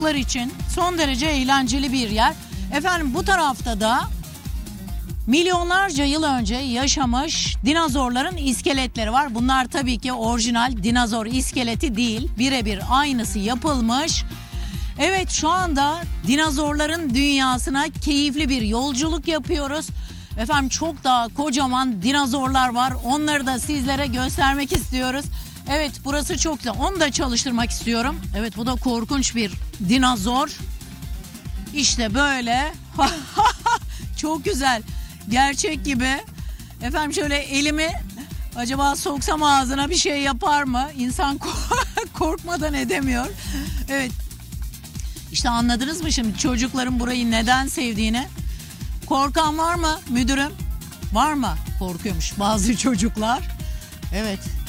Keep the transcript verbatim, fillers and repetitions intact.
çocuklar için son derece eğlenceli bir yer. Efendim bu tarafta da milyonlarca yıl önce yaşamış dinozorların iskeletleri var. Bunlar tabii ki orijinal dinozor iskeleti değil. Birebir aynısı yapılmış. Evet, şu anda dinozorların dünyasına keyifli bir yolculuk yapıyoruz. Efendim çok daha kocaman dinozorlar var. Onları da sizlere göstermek istiyoruz. Evet, burası çok güzel. Onu da çalıştırmak istiyorum. Evet, bu da korkunç bir dinozor. İşte böyle. Çok güzel. Gerçek gibi. Efendim şöyle elimi acaba soksam ağzına bir şey yapar mı? İnsan korkmadan edemiyor. Evet. İşte anladınız mı şimdi çocukların burayı neden sevdiğini? Korkan var mı müdürüm? Var mı? Korkuyormuş bazı çocuklar. Evet.